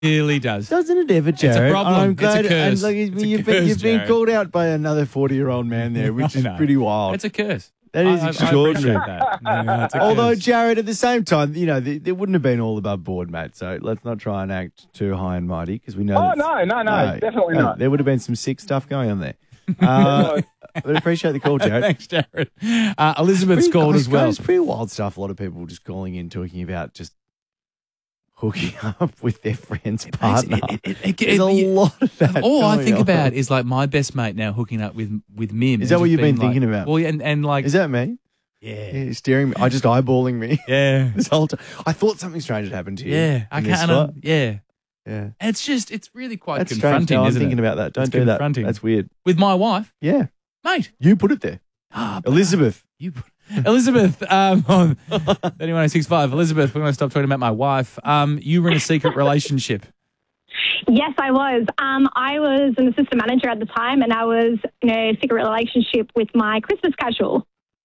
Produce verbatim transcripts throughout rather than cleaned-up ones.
really does. Doesn't it ever, Jared? It's a problem. I'm It's a glad. curse. And like, It's a you've, curse, been, you've been Jared. called out by another forty-year-old man there, which I is know. pretty wild. It's a curse. That is I- I- I extraordinary. appreciate that. No, no, it's a Although, curse. Jared, at the same time, you know, there, there wouldn't have been all above board, mate. So let's not try and act too high and mighty because we know. Oh, that's- no, no, no, definitely no, not. There would have been some sick stuff going on there. Uh, but appreciate the call, Jared. Thanks, Jared. Uh, Elizabeth's Pretty- called I as well. suppose pretty wild stuff. A lot of people just calling in, talking about just hooking up with their friend's partner. It- it- it- There's a it- lot of that. All I going think on. about is like my best mate now hooking up with with Mim. Is that and what just you've been being like- thinking about? Well, yeah, and, and like, Is that me? yeah, Yeah, staring me. I just eyeballing me. yeah, This whole time. I thought something strange had happened to you. yeah. I in this can't. spot. um, yeah, Yeah. and it's just it's really quite That's strange. confronting, No, I'm isn't thinking it? about that. Don't It's do that. confronting. That's weird. With my wife, Yeah. mate. You put it there. Ah, but Elizabeth. you. Elizabeth, um, on thirty-one oh six five. Elizabeth, we're going to stop talking about my wife. Um, you were in a secret relationship. Yes, I was. Um, I was an assistant manager at the time, and I was in a secret relationship with my Christmas casual.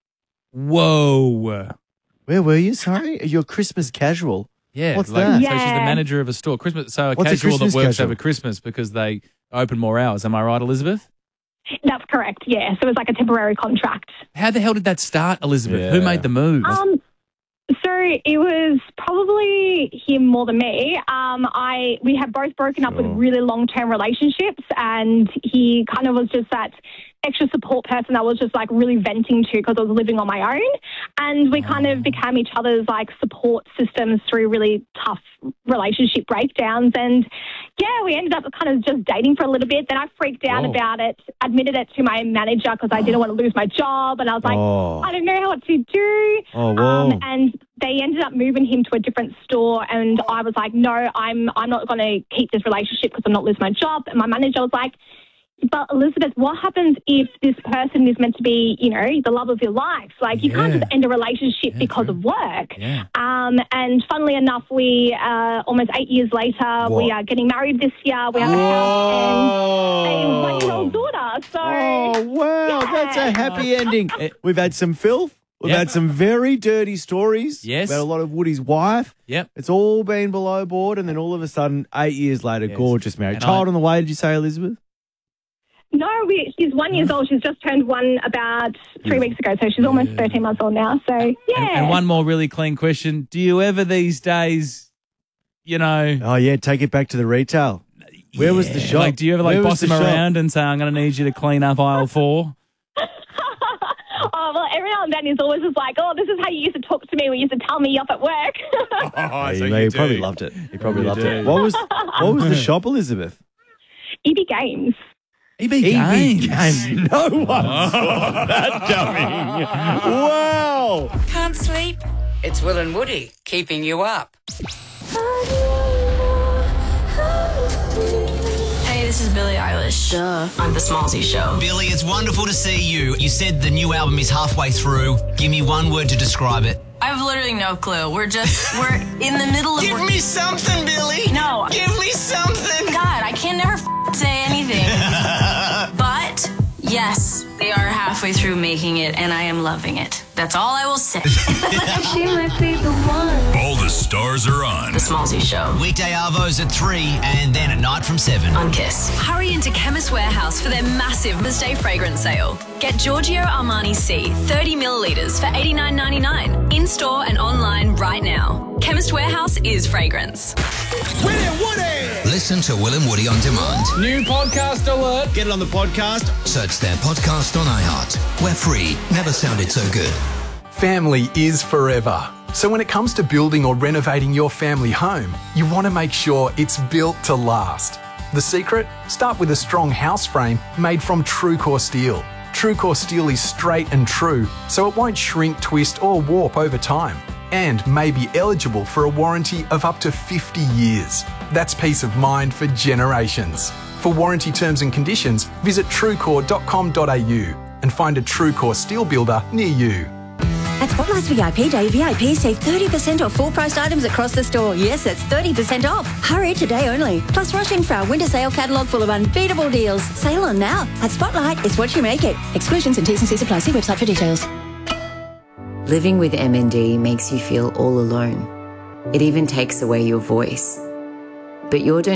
Whoa. Where were you? Sorry? You're Christmas casual. Yeah. What's like, that? So she's the Yeah. manager of a store. Christmas. So a What's a casual Christmas that works casual? over Christmas because they open more hours. Am I right, Elizabeth? That's correct, yeah. So it was like a temporary contract. How the hell did that start, Elizabeth? Who Yeah. made the move? Um, so it was probably him more than me. Um, I we had both broken up with Sure. really long-term relationships, and he kind of was just that extra support person I was just like really venting to because I was living on my own. And we kind of became each other's like support systems through really tough relationship breakdowns. And yeah, we ended up kind of just dating for a little bit. Then I freaked out Whoa. about it, admitted it to my manager because I didn't want to lose my job. And I was like, Oh. I don't know what to do. Oh, whoa. Um, and they ended up moving him to a different store. And I was like, no, I'm, I'm not going to keep this relationship because I'm not losing my job. And my manager was like, but Elizabeth, what happens if this person is meant to be, you know, the love of your life? Like, you can't Yeah. just end a relationship Yeah, because true. of work. Yeah. Um, and funnily enough, we, uh, almost eight years later, we What? are getting married this year. We have a house and a one-year-old daughter. So, Oh, wow. Yeah. That's a happy ending. Eh. We've had some filth. We've Yep. had some very dirty stories. Yes. About a lot of Woody's wife. Yep. It's all been below board. And then all of a sudden, eight years later, Yes. gorgeous marriage. And Child I- on the way, did you say, Elizabeth? no, we, she's one years old. She's just turned one about three weeks ago. So she's almost thirteen months old now. So, yeah. And, and one more really clean question. Do you ever these days, you know... Oh, yeah. Take it back to the retail. Where was the Yeah. shop? Like, do you ever like Where was boss the him shop? around and say, I'm going to need you to clean up aisle four? Oh, well, every now and then he's always just like, oh, this is how you used to talk to me when you used to tell me you're off at work. Oh, Yeah, you know, he probably loved it. He probably You loved do. it. What was what was the shop, Elizabeth? E B Games. E B Games. Games. No one saw that coming. Wow. Can't sleep? It's Will and Woody keeping you up. Hey, this is Billie Eilish. Duh. I'm the Smallsy Show. Billy, it's wonderful to see you. You said the new album is halfway through. Give me one word to describe it. I have literally no clue. We're just, we're in the middle of... Give we're- me something, Billy. No. Give me something. God, I can never f- say anything. But, yes, they are halfway through making it, and I am loving it. That's all I will say. She might be the one. All the stars are on. The Smallsy Show. Weekday Arvos at three and then at night from seven. On Kiss. Hurry into Chemist Warehouse for their massive Mother's Day fragrance sale. Get Giorgio Armani C thirty millilitres for eighty-nine ninety-nine in store and online right now. Chemist Warehouse is fragrance. Listen to Will and Woody on demand. New podcast alert. Get it on the podcast. Search their podcast on iHeart. We're free. Never sounded so good. Family is forever. So when it comes to building or renovating your family home, you want to make sure it's built to last. The secret? Start with a strong house frame made from TrueCore steel. TrueCore steel is straight and true, so it won't shrink, twist or warp over time, and may be eligible for a warranty of up to fifty years. That's peace of mind for generations. For warranty terms and conditions, visit truecore dot com dot a u and find a TrueCore steel builder near you. At Spotlight's V I P Day, V I Ps save thirty percent off full-priced items across the store. Yes, that's thirty percent off. Hurry today only. Plus, rush in for our winter sale catalogue full of unbeatable deals. Sale on now. At Spotlight, it's what you make it. Exclusions and T's and C's apply. See website for details. Living with M N D makes you feel all alone. It even takes away your voice. but you're doing